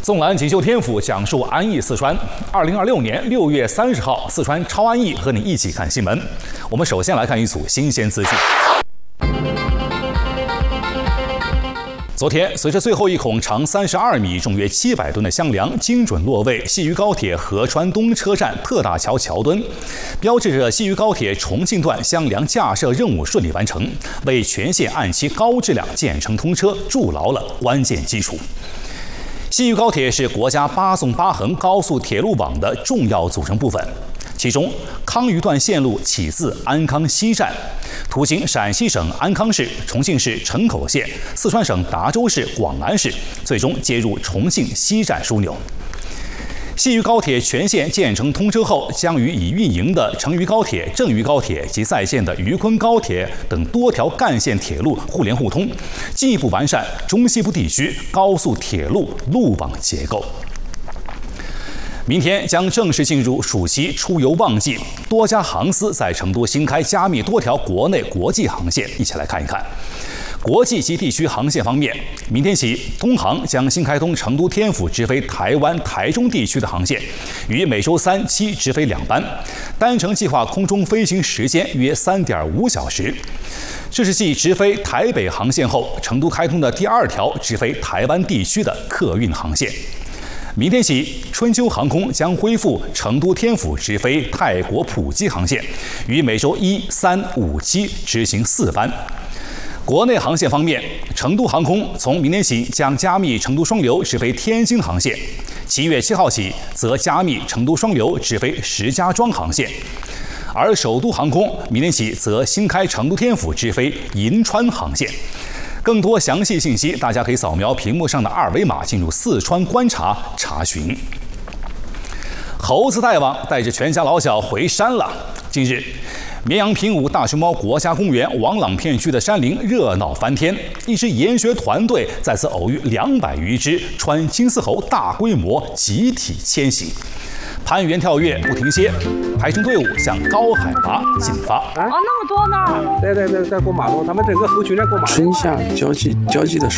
纵览锦绣天府，讲述安逸四川。2026年6月30号，四川超安逸和你一起看新闻。我们首先来看一组新鲜资讯。昨天，随着最后一孔长32米、重约700吨的箱梁精准落位西渝高铁合川东车站特大桥桥墩，标志着西渝高铁重庆段箱梁架设任务顺利完成，为全线按期高质量建成通车筑牢了关键基础。西渝高铁是国家8纵8横高速铁路网的重要组成部分，其中康渝段线路起自安康西站，途经陕西省安康市、重庆市城口县、四川省达州市、广安市，最终接入重庆西站枢纽。西渝高铁全线建成通车后，将与已运营的成渝高铁、郑渝高铁及在线的渝昆高铁等多条干线铁路互联互通，进一步完善中西部地区高速铁路路网结构。明天将正式进入暑期出游旺季，多家航司在成都新开加密多条国内国际航线，一起来看一看。国际及地区航线方面，明天起，东航将新开通成都天府直飞台湾、台中地区的航线，于每周3、7直飞2班，单程计划空中飞行时间约3.5小时。这是继直飞台北航线后，成都开通的第2条直飞台湾地区的客运航线。明天起，春秋航空将恢复成都天府直飞泰国普吉航线，于每周1、3、5、7执行4班。国内航线方面，成都航空从明天起将加密成都双流直飞天津航线，7月7号起则加密成都双流直飞石家庄航线，而首都航空明天起则新开成都天府直飞银川航线。更多详细信息，大家可以扫描屏幕上的2维码进入四川观察查询。猴子大王带着全家老小回山了。近日，绵阳平武大熊猫国家公园王朗片区的山林热闹翻天，一支研学团队再次偶遇200余只穿金丝猴大规模集体迁徙，攀援跳跃不停歇，排成队伍向高海拔进发。 那么多呢？ 对，在过马路，他们整个猴群在过马路。 春夏交际的时